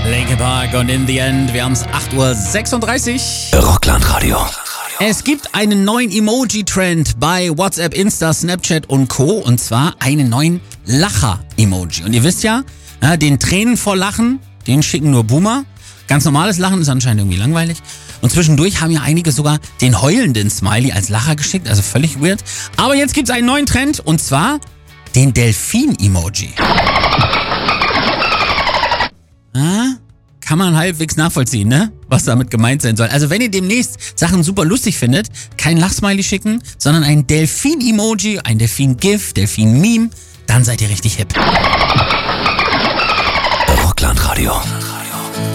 Linkin Park und In the End. Wir haben es 8:36 Uhr. Rockland-Radio. Es gibt einen neuen Emoji-Trend bei WhatsApp, Insta, Snapchat und Co. Und zwar einen neuen Lacher-Emoji. Und ihr wisst ja, den Tränen vor Lachen, den schicken nur Boomer. Ganz normales Lachen ist anscheinend irgendwie langweilig. Und zwischendurch haben ja einige sogar den heulenden Smiley als Lacher geschickt, also völlig weird. Aber jetzt gibt es einen neuen Trend und zwar den Delfin-Emoji. Kann man halbwegs nachvollziehen, ne? Was damit gemeint sein soll. Also wenn ihr demnächst Sachen super lustig findet, kein Lachsmiley schicken, sondern ein Delfin-Emoji, ein Delfin-GIF, Delfin-Meme, dann seid ihr richtig hip. Rockland-Radio.